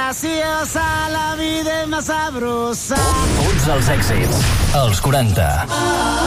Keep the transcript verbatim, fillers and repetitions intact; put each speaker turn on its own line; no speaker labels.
graciosa, la vida és más sabrosa.
Tots els èxits, als quaranta.